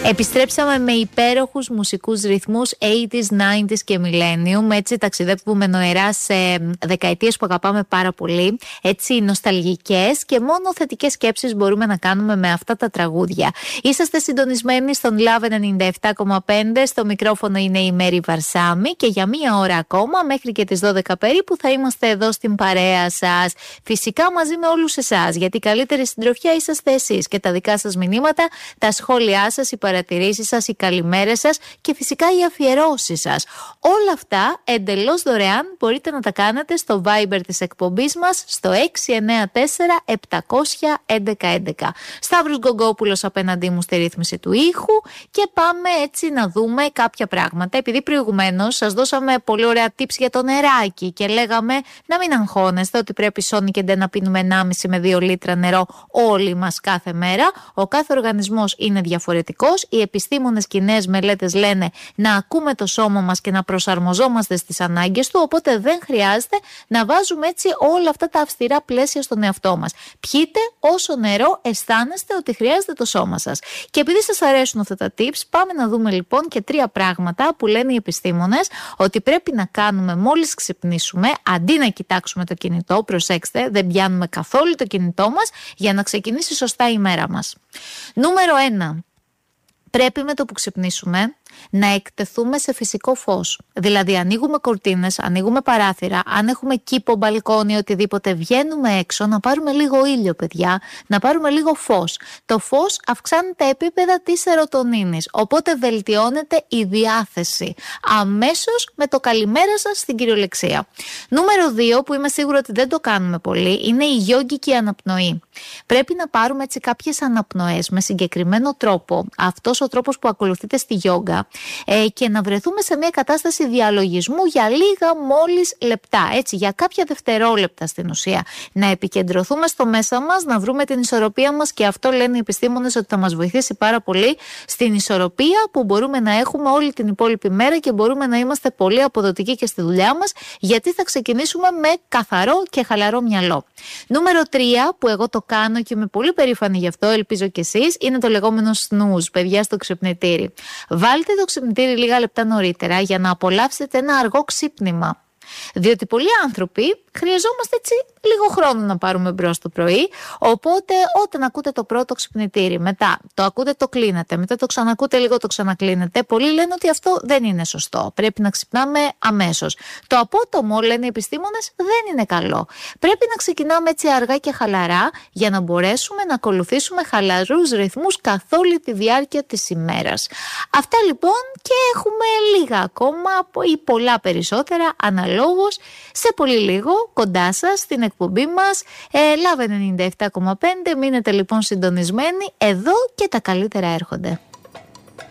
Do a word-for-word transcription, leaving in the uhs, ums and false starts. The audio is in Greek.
Επιστρέψαμε με υπέροχους μουσικούς ρυθμούς ογδόντα, ενενήντα και Millennium. Έτσι ταξιδεύουμε νοερά σε δεκαετίες που αγαπάμε πάρα πολύ. Έτσι νοσταλγικές και μόνο θετικές σκέψεις μπορούμε να κάνουμε με αυτά τα τραγούδια. Είσαστε συντονισμένοι στον Love ενενήντα επτά κόμμα πέντε. Στο μικρόφωνο είναι η Μέρη Βαρσάμη και για μία ώρα ακόμα μέχρι και τις δώδεκα περίπου θα είμαστε εδώ στην παρέα σας. Φυσικά μαζί με όλους εσάς, γιατί η καλύτερη συντροφιά είσαστε εσείς και τα δικά σας μηνύματα, τα σχόλιά σας, οι παρατηρήσεις σας, οι καλημέρες σας και φυσικά οι αφιερώσεις σας. Όλα αυτά εντελώς δωρεάν μπορείτε να τα κάνετε στο Viber της εκπομπής μας στο έξι εννέα τέσσερα επτακόσια έντεκα έντεκα. Σταύρος Γκογκόπουλος απέναντί μου στη ρύθμιση του ήχου και πάμε έτσι να δούμε κάποια πράγματα. Επειδή προηγουμένως σας δώσαμε πολύ ωραία tips για το νεράκι και λέγαμε να μην αγχώνεστε ότι πρέπει Σόνι και Ντε να πίνουμε ενάμιση με δύο λίτρα νερό όλοι μας κάθε μέρα. Ο κάθε οργανισμός είναι διαφορετικός. Οι επιστήμονες και οι νέες μελέτες λένε να ακούμε το σώμα μας και να προσαρμοζόμαστε στις ανάγκες του, οπότε δεν χρειάζεται να βάζουμε έτσι όλα αυτά τα αυστηρά πλαίσια στον εαυτό μας. Πιείτε όσο νερό αισθάνεστε ότι χρειάζεται το σώμα σας. Και επειδή σας αρέσουν αυτά τα tips, πάμε να δούμε λοιπόν και τρία πράγματα που λένε οι επιστήμονες ότι πρέπει να κάνουμε μόλις ξυπνήσουμε, αντί να κοιτάξουμε το κινητό. Προσέξτε, δεν πιάνουμε καθόλου το κινητό μας για να ξεκινήσει σωστά η μέρα μας. Νούμερο ένα. Πρέπει με το που ξυπνήσουμε να εκτεθούμε σε φυσικό φως. Δηλαδή ανοίγουμε κορτίνες, ανοίγουμε παράθυρα, αν έχουμε κήπο, μπαλκόνι, οτιδήποτε, βγαίνουμε έξω να πάρουμε λίγο ήλιο, παιδιά, να πάρουμε λίγο φως. Το φως αυξάνει τα επίπεδα της σερωτονίνης, οπότε βελτιώνεται η διάθεση αμέσως με το καλημέρα σας στην κυριολεξία. Νούμερο δύο, που είμαι σίγουρη ότι δεν το κάνουμε πολύ, είναι η γιόγκικη αναπνοή. Πρέπει να πάρουμε έτσι κάποιες αναπνοές με συγκεκριμένο τρόπο. Αυτός ο τρόπος που ακολουθείτε στη γιόγκα, Ε, και να βρεθούμε σε μια κατάσταση διαλογισμού για λίγα μόλις λεπτά, έτσι, για κάποια δευτερόλεπτα στην ουσία. Να επικεντρωθούμε στο μέσα μας, να βρούμε την ισορροπία μας και αυτό λένε οι επιστήμονες ότι θα μας βοηθήσει πάρα πολύ στην ισορροπία που μπορούμε να έχουμε όλη την υπόλοιπη μέρα και μπορούμε να είμαστε πολύ αποδοτικοί και στη δουλειά μας, γιατί θα ξεκινήσουμε με καθαρό και χαλαρό μυαλό. Νούμερο τρία, που εγώ το κάνω και είμαι πολύ περήφανη γι' αυτό, ελπίζω κι εσείς, είναι το λεγόμενο snooze, παιδιά, στο ξυπνητήρι. Βάλτε το ξυπνητήρι λίγα λεπτά νωρίτερα για να απολαύσετε ένα αργό ξύπνημα. Διότι πολλοί άνθρωποι χρειαζόμαστε έτσι λίγο χρόνο να πάρουμε μπρος το πρωί. Οπότε όταν ακούτε το πρώτο ξυπνητήρι, μετά το ακούτε, το κλείνετε, μετά το ξανακούτε, λίγο το ξανακλίνετε, πολλοί λένε ότι αυτό δεν είναι σωστό. Πρέπει να ξυπνάμε αμέσως. Το απότομο, λένε οι επιστήμονες, δεν είναι καλό. Πρέπει να ξεκινάμε έτσι αργά και χαλαρά για να μπορέσουμε να ακολουθήσουμε χαλαρούς ρυθμούς καθ' όλη τη διάρκεια της ημέρας. Αυτά λοιπόν, και έχουμε λίγα ακόμα ή πολλά περισσότερα αναλόγως σε πολύ λίγο κοντά σας στην εκπομπή μας ε, Love ενενήντα επτά κόμμα πέντε. Μείνετε λοιπόν συντονισμένοι εδώ και τα καλύτερα έρχονται.